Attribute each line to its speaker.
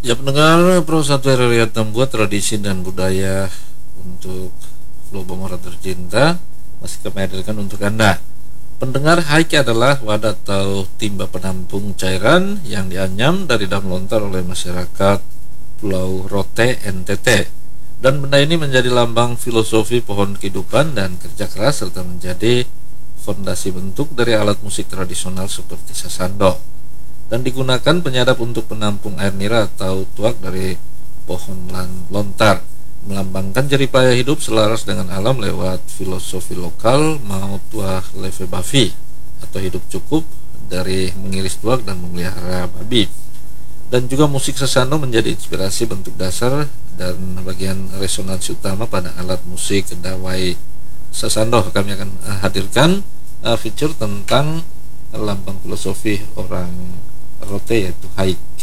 Speaker 1: Ya pendengar, Pro 1 RRI membuat tradisi dan budaya untuk Pulau Bomora tercinta masih kami hadirkan untuk Anda. Pendengar, haiki adalah wadah atau timba penampung cairan yang dianyam dari daun lontar oleh masyarakat Pulau Rote, NTT. Dan benda ini menjadi lambang filosofi pohon kehidupan dan kerja keras serta menjadi fondasi bentuk dari alat musik tradisional seperti sasando, dan digunakan penyadap untuk penampung air nira atau tuak dari pohon lontar, melambangkan jerih payah hidup selaras dengan alam lewat filosofi lokal mau tuah leve bavi atau hidup cukup dari mengiris tuak dan memelihara babi. Dan juga musik sasando menjadi inspirasi bentuk dasar dan bagian resonansi utama pada alat musik dawai sasando. Kami akan hadirkan feature tentang lambang filosofi orang Rote, yaitu haik.